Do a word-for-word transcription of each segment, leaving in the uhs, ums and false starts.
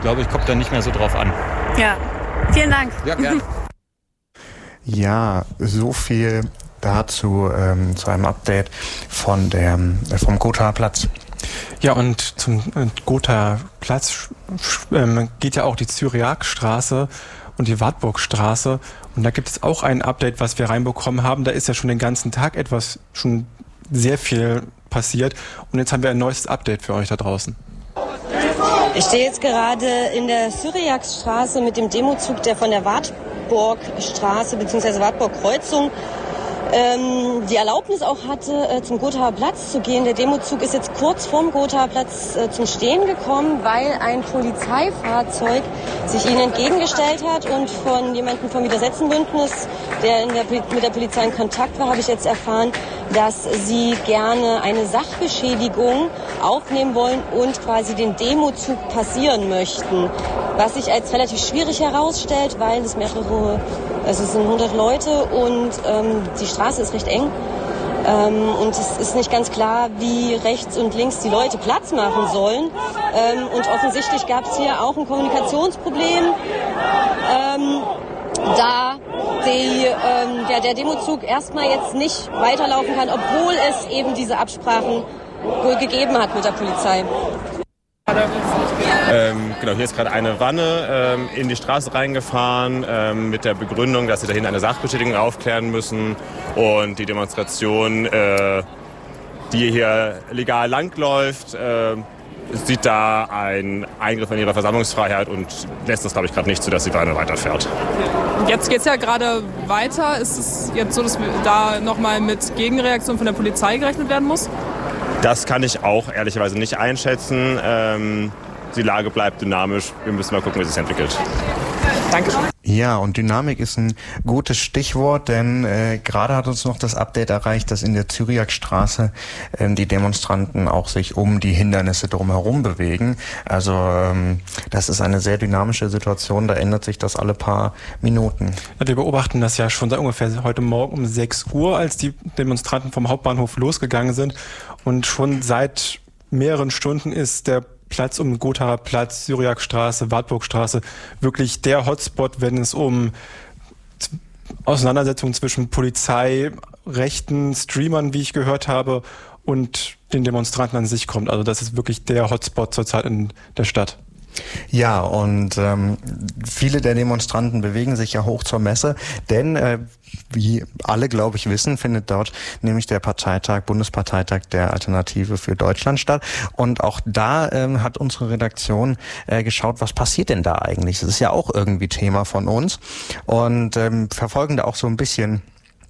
Ich glaube, ich komme da nicht mehr so drauf an. Ja, vielen Dank. Ja, gerne. Ja, so viel dazu, ähm, zu einem Update von der, äh, vom Gothaer Platz. Ja, und zum äh, Gothaer Platz ähm, geht ja auch die Cyriakstraße und die Wartburgstraße. Und da gibt es auch ein Update, was wir reinbekommen haben. Da ist ja schon den ganzen Tag etwas, schon sehr viel passiert. Und jetzt haben wir ein neues Update für euch da draußen. Ich stehe jetzt gerade in der Cyriakstraße mit dem Demozug, der von der Wartburgstraße bzw. Wartburgkreuzung ähm, die Erlaubnis auch hatte, äh, zum Gothaer Platz zu gehen. Der Demozug ist jetzt kurz vorm Gothaer Platz äh, zum Stehen gekommen, weil ein Polizeifahrzeug sich ihnen entgegengestellt hat. Und von jemandem vom Widersetzenbündnis, der, in der mit der Polizei in Kontakt war, habe ich jetzt erfahren, dass sie gerne eine Sachbeschädigung aufnehmen wollen und quasi den Demozug passieren möchten. Was sich als relativ schwierig herausstellt, weil es mehrere, also es sind hundert Leute und ähm, die Straße ist recht eng. Ähm, und es ist nicht ganz klar, wie rechts und links die Leute Platz machen sollen. Ähm, und offensichtlich gab es hier auch ein Kommunikationsproblem. Ähm, da die, ähm, ja, der Demozug erstmal jetzt nicht weiterlaufen kann, obwohl es eben diese Absprachen wohl gegeben hat mit der Polizei. Ähm, genau, hier ist gerade eine Wanne ähm, in die Straße reingefahren ähm, mit der Begründung, dass sie dahin eine Sachbeschädigung aufklären müssen und die Demonstration, äh, die hier legal langläuft, äh, sieht da einen Eingriff in ihre Versammlungsfreiheit und lässt das, glaube ich, gerade nicht zu, dass die Wanne weiterfährt. Jetzt geht es ja gerade weiter. Ist es jetzt so, dass da nochmal mit Gegenreaktion von der Polizei gerechnet werden muss? Das kann ich auch ehrlicherweise nicht einschätzen. Ähm, die Lage bleibt dynamisch. Wir müssen mal gucken, wie es sich entwickelt. Danke. Ja, und Dynamik ist ein gutes Stichwort, denn äh, gerade hat uns noch das Update erreicht, dass in der Cyriakstraße äh, die Demonstranten auch sich um die Hindernisse drumherum bewegen. Also ähm, das ist eine sehr dynamische Situation, da ändert sich das alle paar Minuten. Ja, wir beobachten das ja schon seit ungefähr heute Morgen um sechs Uhr, als die Demonstranten vom Hauptbahnhof losgegangen sind. Und schon seit mehreren Stunden ist der Platz um Gothaer Platz, Cyriakstraße, Wartburgstraße wirklich der Hotspot, wenn es um Auseinandersetzungen zwischen Polizei, rechten Streamern, wie ich gehört habe, und den Demonstranten an sich kommt. Also das ist wirklich der Hotspot zurzeit in der Stadt. Ja, und ähm, viele der Demonstranten bewegen sich ja hoch zur Messe, denn äh, wie alle, glaube ich, wissen, findet dort nämlich der Parteitag, Bundesparteitag der Alternative für Deutschland statt. Und auch da ähm, hat unsere Redaktion äh, geschaut, was passiert denn da eigentlich? Das ist ja auch irgendwie Thema von uns und ähm, verfolgen da auch so ein bisschen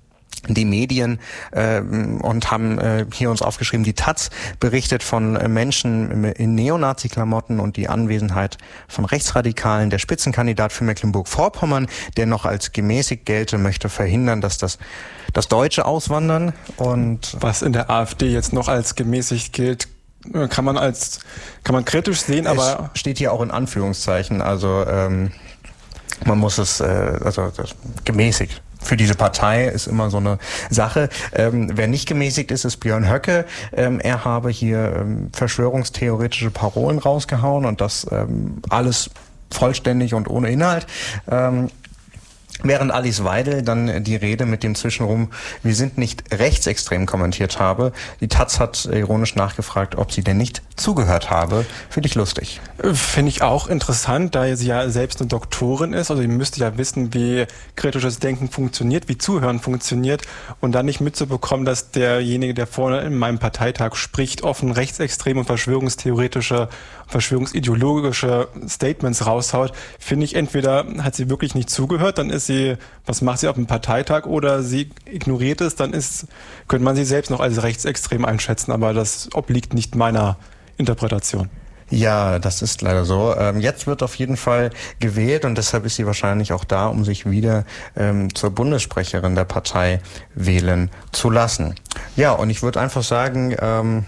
die Medien äh, und haben äh, hier uns aufgeschrieben, die Taz berichtet von äh, Menschen in Neonazi-Klamotten und die Anwesenheit von Rechtsradikalen. Der Spitzenkandidat für Mecklenburg-Vorpommern, der noch als gemäßigt gelte, möchte verhindern, dass das, das Deutsche auswandern. Und was in der AfD jetzt noch als gemäßigt gilt, kann man als kann man kritisch sehen, aber es steht hier auch in Anführungszeichen. Also ähm, man muss es äh, also das, gemäßigt. Für diese Partei ist immer so eine Sache. Ähm, wer nicht gemäßigt ist, ist Björn Höcke. Ähm, er habe hier ähm, verschwörungstheoretische Parolen rausgehauen und das ähm, alles vollständig und ohne Inhalt. Ähm, Während Alice Weidel dann die Rede mit dem Zwischenrum, wir sind nicht rechtsextrem, kommentiert habe. Die Taz hat ironisch nachgefragt, ob sie denn nicht zugehört habe. Finde ich lustig. Finde ich auch interessant, da sie ja selbst eine Doktorin ist. Also sie müsste ja wissen, wie kritisches Denken funktioniert, wie Zuhören funktioniert. Und dann nicht mitzubekommen, dass derjenige, der vorne in meinem Parteitag spricht, offen rechtsextreme und verschwörungstheoretische, verschwörungsideologische Statements raushaut, finde ich, entweder hat sie wirklich nicht zugehört, dann ist sie, was macht sie auf dem Parteitag, oder sie ignoriert es, dann ist, könnte man sie selbst noch als rechtsextrem einschätzen, aber das obliegt nicht meiner Interpretation. Ja, das ist leider so. Ähm, jetzt wird auf jeden Fall gewählt und deshalb ist sie wahrscheinlich auch da, um sich wieder ähm, zur Bundessprecherin der Partei wählen zu lassen. Ja, und ich würde einfach sagen, ähm,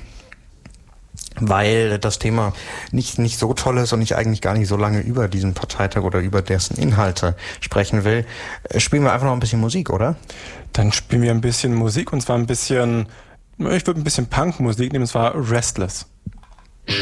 weil das Thema nicht nicht so toll ist und ich eigentlich gar nicht so lange über diesen Parteitag oder über dessen Inhalte sprechen will, spielen wir einfach noch ein bisschen Musik, oder? Dann spielen wir ein bisschen Musik und zwar ein bisschen, ich würde ein bisschen Punkmusik nehmen, und zwar Restless.